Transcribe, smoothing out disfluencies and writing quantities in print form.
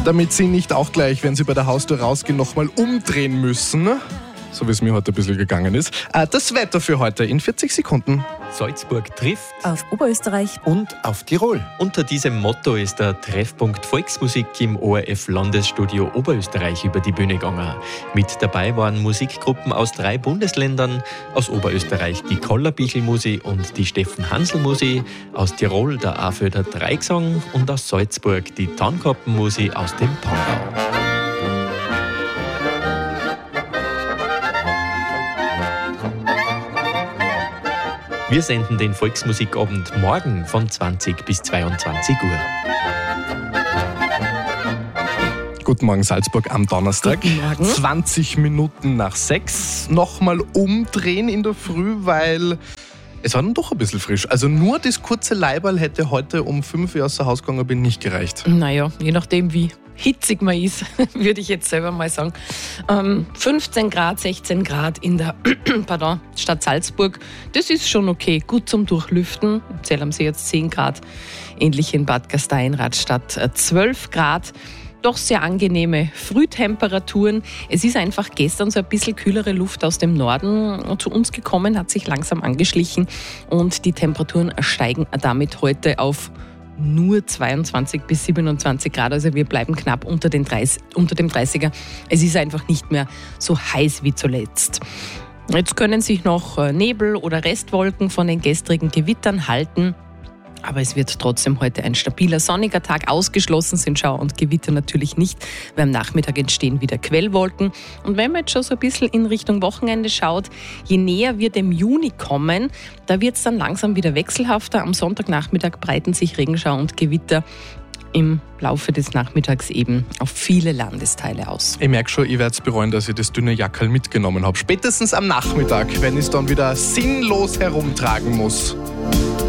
damit Sie nicht auch gleich, wenn Sie bei der Haustür rausgehen, nochmal umdrehen müssen. So wie es mir heute ein bisschen gegangen ist. Das Wetter für heute in 40 Sekunden. Salzburg trifft auf Oberösterreich und auf Tirol. Unter diesem Motto ist der Treffpunkt Volksmusik im ORF-Landesstudio Oberösterreich über die Bühne gegangen. Mit dabei waren Musikgruppen aus 3 Bundesländern, aus Oberösterreich die Kollerbichl-Musi und die Steffen-Hansl-Musi, aus Tirol der Aföder Dreigesang und aus Salzburg die Tankappen-Musi aus dem Pangau. Wir senden den Volksmusikabend morgen von 20 bis 22 Uhr. Guten Morgen Salzburg am Donnerstag. Guten Morgen. 20 Minuten nach 6. Nochmal umdrehen in der Früh, weil es war dann doch ein bisschen frisch. Also nur das kurze Leiberl hätte heute um 5 Uhr aus dem Haus gegangen bin, nicht gereicht. Naja, je nachdem wie hitzig man ist, würde ich jetzt selber mal sagen. 15 Grad, 16 Grad in der Stadt Salzburg, das ist schon okay, gut zum Durchlüften. Im Zell haben sie jetzt 10 Grad, ähnlich in Bad Gastein, Radstadt 12 Grad. Doch sehr angenehme Frühtemperaturen. Es ist einfach gestern so ein bisschen kühlere Luft aus dem Norden zu uns gekommen, hat sich langsam angeschlichen und die Temperaturen steigen damit heute auf nur 22 bis 27 Grad. Also wir bleiben knapp unter dem 30er. Es ist einfach nicht mehr so heiß wie zuletzt. Jetzt können sich noch Nebel oder Restwolken von den gestrigen Gewittern halten. Aber es wird trotzdem heute ein stabiler, sonniger Tag. Ausgeschlossen sind Schauer und Gewitter natürlich nicht, weil am Nachmittag entstehen wieder Quellwolken. Und wenn man jetzt schon so ein bisschen in Richtung Wochenende schaut, je näher wir dem Juni kommen, da wird es dann langsam wieder wechselhafter. Am Sonntagnachmittag breiten sich Regenschauer und Gewitter im Laufe des Nachmittags eben auf viele Landesteile aus. Ich merke schon, ich werde es bereuen, dass ich das dünne Jackerl mitgenommen habe. Spätestens am Nachmittag, wenn ich es dann wieder sinnlos herumtragen muss.